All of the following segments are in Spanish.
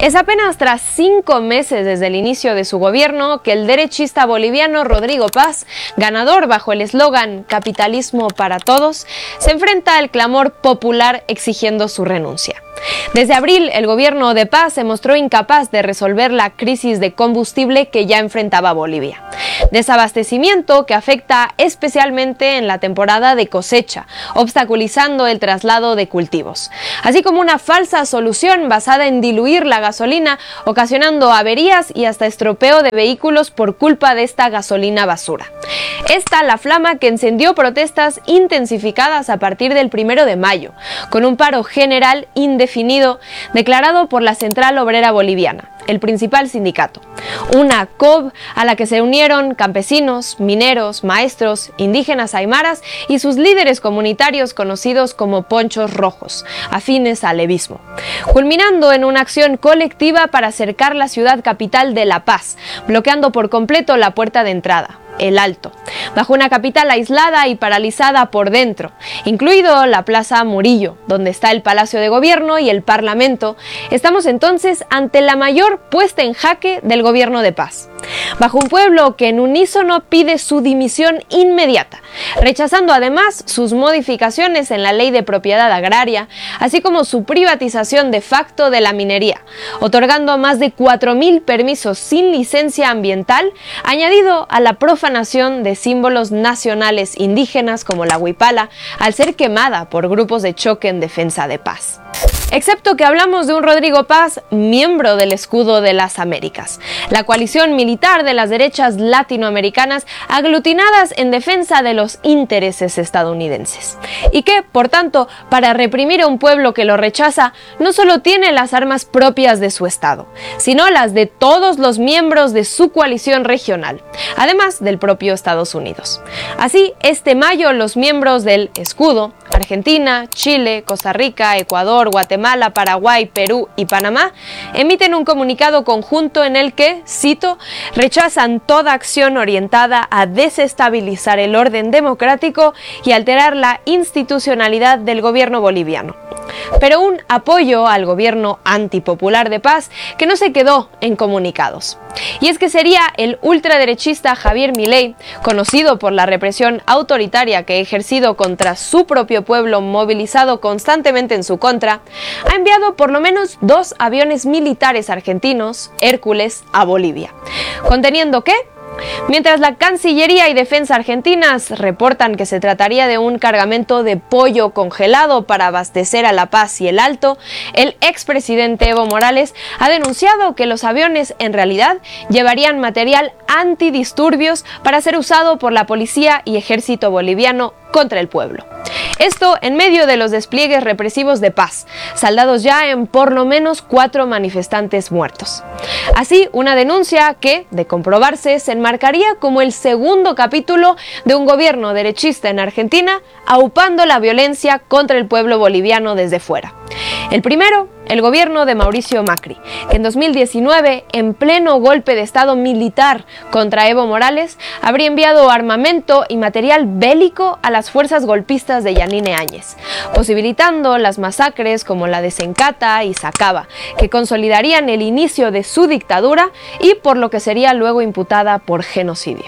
Es apenas tras 5 meses desde el inicio de su gobierno que el derechista boliviano Rodrigo Paz, ganador bajo el eslogan "Capitalismo para todos", se enfrenta al clamor popular exigiendo su renuncia. Desde abril, el gobierno de Paz se mostró incapaz de resolver la crisis de combustible que ya enfrentaba Bolivia. Desabastecimiento que afecta especialmente en la temporada de cosecha, obstaculizando el traslado de cultivos, así como una falsa solución basada en diluir la gasolina, ocasionando averías y hasta estropeo de vehículos por culpa de esta gasolina basura. Esta la flama que encendió protestas intensificadas a partir del 1 de mayo, con un paro general indefinido declarado por la Central Obrera Boliviana, el principal sindicato. Una COB a la que se unieron campesinos, mineros, maestros, indígenas aymaras y sus líderes comunitarios conocidos como Ponchos Rojos, afines al levismo, culminando en una acción colectiva para cercar la ciudad capital de La Paz, bloqueando por completo la puerta de entrada, el Alto, bajo una capital aislada y paralizada por dentro, incluido la Plaza Murillo, donde está el Palacio de Gobierno y el Parlamento. Estamos entonces ante la mayor puesta en jaque del gobierno de Paz, bajo un pueblo que en unísono pide su dimisión inmediata, rechazando además sus modificaciones en la ley de propiedad agraria, así como su privatización de facto de la minería, otorgando más de 4.000 permisos sin licencia ambiental, añadido a la profanación de símbolos nacionales indígenas como la huipala, al ser quemada por grupos de choque en defensa de Paz. Excepto que hablamos de un Rodrigo Paz, miembro del Escudo de las Américas, la coalición militar de las derechas latinoamericanas aglutinadas en defensa de los intereses estadounidenses. Y que, por tanto, para reprimir a un pueblo que lo rechaza, no solo tiene las armas propias de su Estado, sino las de todos los miembros de su coalición regional, además del propio Estados Unidos. Así, este mayo los miembros del Escudo, Argentina, Chile, Costa Rica, Ecuador, Guatemala, Paraguay, Perú y Panamá, emiten un comunicado conjunto en el que, cito, rechazan toda acción orientada a desestabilizar el orden democrático y alterar la institucionalidad del gobierno boliviano. Pero un apoyo al gobierno antipopular de Paz que no se quedó en comunicados. Y es que sería el ultraderechista Javier Milei, conocido por la represión autoritaria que ha ejercido contra su propio pueblo movilizado constantemente en su contra, ha enviado por lo menos 2 aviones militares argentinos, Hércules, a Bolivia. ¿Conteniendo qué? Mientras la Cancillería y Defensa argentinas reportan que se trataría de un cargamento de pollo congelado para abastecer a La Paz y el Alto, el expresidente Evo Morales ha denunciado que los aviones en realidad llevarían material antidisturbios para ser usado por la policía y ejército boliviano contra el pueblo. Esto en medio de los despliegues represivos de Paz, saldados ya en por lo menos 4 manifestantes muertos. Así, una denuncia que, de comprobarse, se enmarcaría como el segundo capítulo de un gobierno derechista en Argentina, aupando la violencia contra el pueblo boliviano desde fuera. El primero, el gobierno de Mauricio Macri, que en 2019, en pleno golpe de Estado militar contra Evo Morales, habría enviado armamento y material bélico a las fuerzas golpistas de Yanine Áñez, posibilitando las masacres como la de Sencata y Sacaba, que consolidarían el inicio de su dictadura y por lo que sería luego imputada por genocidio.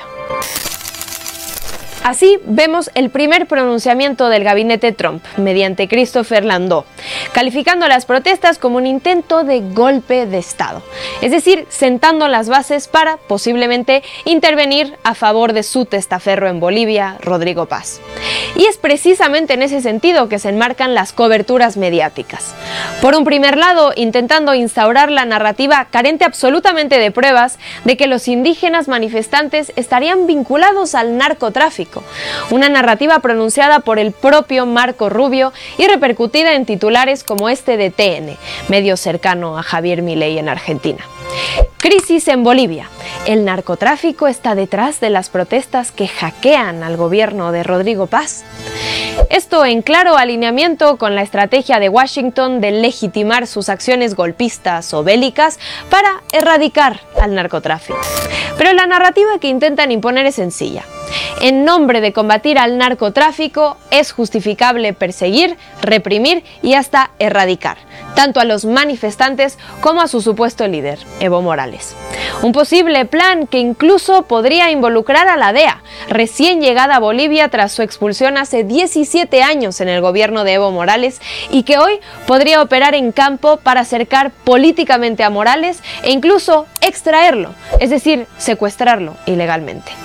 Así vemos el primer pronunciamiento del gabinete Trump, mediante Christopher Landau, calificando las protestas como un intento de golpe de Estado, es decir, sentando las bases para, posiblemente, intervenir a favor de su testaferro en Bolivia, Rodrigo Paz. Y es precisamente en ese sentido que se enmarcan las coberturas mediáticas. Por un primer lado, intentando instaurar la narrativa carente absolutamente de pruebas de que los indígenas manifestantes estarían vinculados al narcotráfico, una narrativa pronunciada por el propio Marco Rubio y repercutida en titulares como este de TN, medio cercano a Javier Milei en Argentina. Crisis en Bolivia. ¿El narcotráfico está detrás de las protestas que hackean al gobierno de Rodrigo Paz? Esto en claro alineamiento con la estrategia de Washington de legitimar sus acciones golpistas o bélicas para erradicar al narcotráfico. Pero la narrativa que intentan imponer es sencilla. En nombre de combatir al narcotráfico es justificable perseguir, reprimir y hasta erradicar. tanto a los manifestantes como a su supuesto líder, Evo Morales. Un posible plan que incluso podría involucrar a la DEA, recién llegada a Bolivia tras su expulsión hace 17 años en el gobierno de Evo Morales y que hoy podría operar en campo para acercar políticamente a Morales e incluso extraerlo, es decir, secuestrarlo ilegalmente.